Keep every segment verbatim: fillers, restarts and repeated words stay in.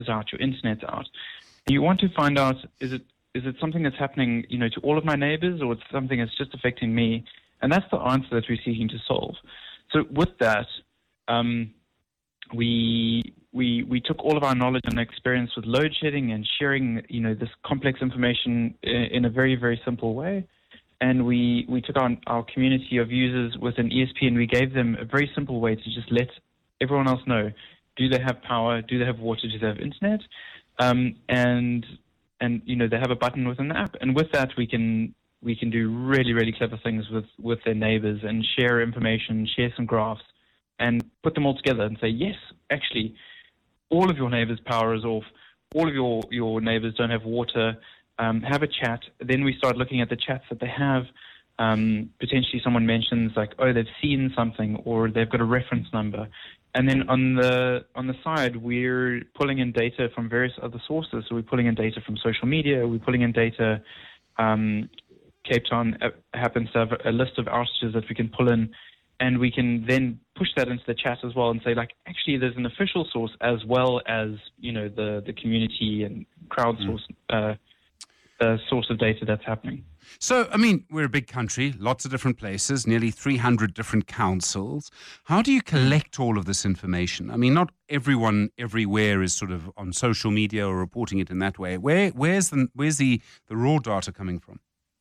out, your internet's out. And you want to find out, is it is it something that's happening, you know, to all of my neighbors, or it's something that's just affecting me? And that's the answer that we're seeking to solve. So with that, um, we we we took all of our knowledge and experience with load shedding and sharing, you know, this complex information in, in a very, very simple way. And we, we took on our community of users with an E S P and we gave them a very simple way to just let everyone else know, do they have power, do they have water, do they have internet? Um, and, and, you know, they have a button within the app. And with that, we can we can do really, really clever things with, with their neighbors and share information, share some graphs, and put them all together and say, yes, actually, all of your neighbors' power is off, all of your, your neighbors don't have water. Um, have a chat. Then we start looking at the chats that they have. Um, potentially someone mentions like, oh, they've seen something or they've got a reference number. And then on the on the side, we're pulling in data from various other sources. So we're pulling in data from social media. We're pulling in data. Um, Cape Town happens to have a list of outages that we can pull in. And we can then push that into the chat as well and say, like, actually, there's an official source as well as, you know, the, the community and crowdsource mm. uh Uh, source of data that's happening. So, I mean, we're a big country, lots of different places, nearly three hundred different councils. How do you collect all of this information? I mean, not everyone everywhere is sort of on social media or reporting it in that way. Where, where's the, where's the, the raw data coming from?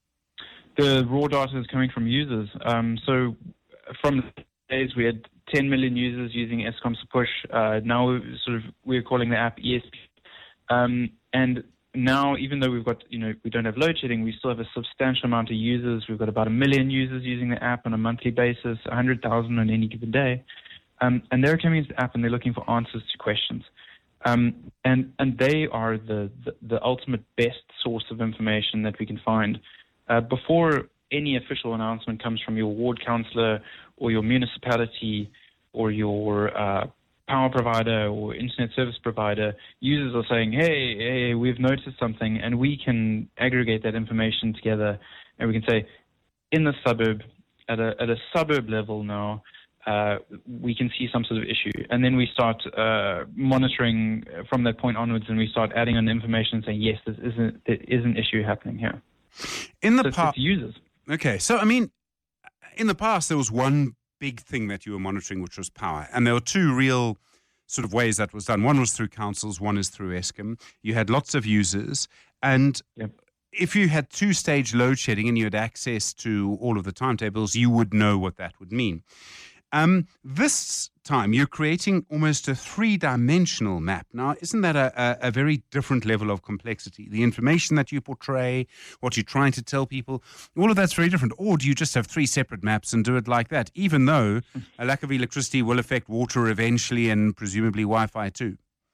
The raw data is coming from users. Um, so from the days we had ten million users using Eskom's push. Uh, now sort of we're calling the app E S P. Um, and Now, even though we've got, you know, we don't have load shedding, we still have a substantial amount of users. We've got about a million users using the app on a monthly basis, one hundred thousand on any given day. Um, and they're coming into the app and they're looking for answers to questions. Um, and, and they are the, the, the ultimate best source of information that we can find. Uh, before any official announcement comes from your ward councillor or your municipality or your uh, power provider or internet service provider, users are saying, hey, hey, we've noticed something, and we can aggregate that information together, and we can say, in the suburb, at a at a suburb level now, uh, we can see some sort of issue, and then we start uh, monitoring from that point onwards, and we start adding on information and saying, yes, this isn't there is an issue happening here. In the so past, users. Okay, so I mean, in the past there was one big thing that you were monitoring, which was power. And there were two real sort of ways that was done. One was through councils, one is through Eskom. You had lots of users. And yep. if you had two-stage load shedding and you had access to all of the timetables, you would know what that would mean. Um, this time, you're creating almost a three-dimensional map. Now, isn't that a, a, a very different level of complexity? The information that you portray, what you're trying to tell people, all of that's very different. Or do you just have three separate maps and do it like that, even though a lack of electricity will affect water eventually and presumably Wi-Fi too?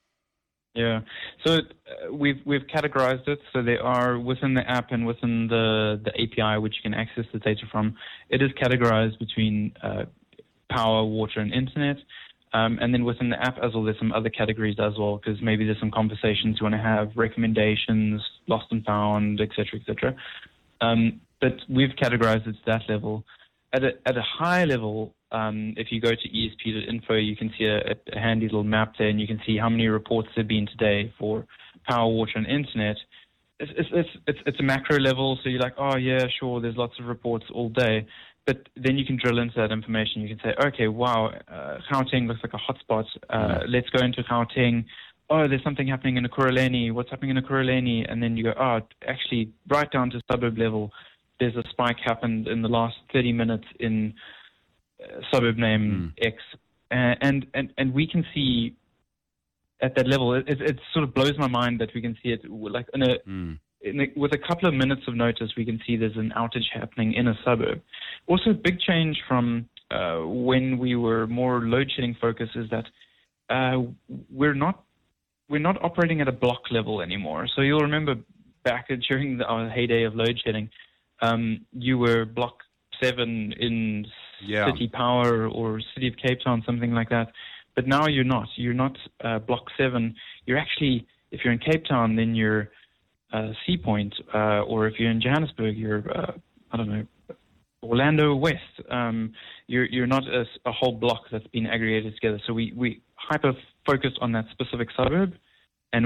Yeah, so uh, we've we've categorized it. So they are within the app and within the, the A P I, which you can access the data from. It is categorized between uh, power, water, and internet. Um, and then within the app as well, there's some other categories as well, because maybe there's some conversations you want to have, recommendations, lost and found, et cetera, et cetera. Um, but we've categorized it to that level. At a, at a high level, um, if you go to E S P dot info, you can see a, a handy little map there, and you can see how many reports there have been today for power, water, and internet. It's, it's, it's, it's, it's a macro level, so you're like, oh, yeah, sure, there's lots of reports all day. But then you can drill into that information. You can say, okay, wow, uh, Gauteng looks like a hotspot. Uh, let's go into Gauteng. Oh, there's something happening in Ekurhuleni. What's happening in Ekurhuleni? And then you go, oh, actually, right down to suburb level, there's a spike happened in the last thirty minutes in uh, suburb name mm. X. Uh, and, and, and we can see at that level, it, it sort of blows my mind that we can see it like in a... Mm. In a, with a couple of minutes of notice, we can see there's an outage happening in a suburb. Also, a big change from uh, when we were more load shedding focused is that uh, we're not we're not operating at a block level anymore. So you'll remember back during the, our heyday of load shedding, um, you were block seven in yeah. City Power or City of Cape Town, something like that. But now you're not. You're not uh, block seven. You're actually, if you're in Cape Town, then you're Uh, Sea Point, uh, or if you're in Johannesburg, you're uh, I don't know, Orlando West. Um, you're you're not a, a whole block that's been aggregated together. So we we hyper focused on that specific suburb,